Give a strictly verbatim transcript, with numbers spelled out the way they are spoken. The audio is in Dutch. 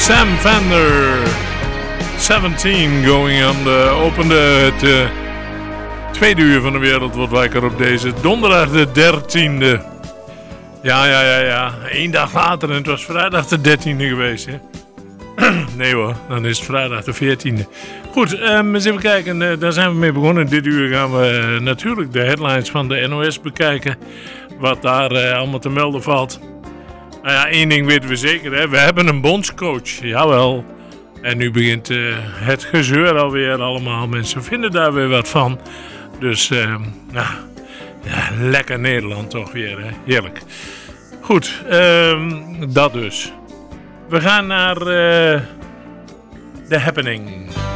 Sam Fender, zeventien going on the, opende het uh, tweede uur van de wereld wordt wakker op deze donderdag de dertiende. Ja, ja, ja, ja. Eén dag later en het was vrijdag de dertiende geweest, hè. Nee hoor, dan is het vrijdag de veertiende. Goed, um, eens even kijken. Uh, daar zijn we mee begonnen. Dit uur gaan we uh, natuurlijk de headlines van de N O S bekijken. Wat daar uh, allemaal te melden valt. Nou ja, één ding weten we zeker, hè. We hebben een bondscoach. Jawel. En nu begint uh, het gezeur alweer allemaal. Mensen vinden daar weer wat van. Dus, uh, nou, ja, lekker Nederland toch weer, hè. Heerlijk. Goed, um, dat dus. We gaan naar uh, The Happening.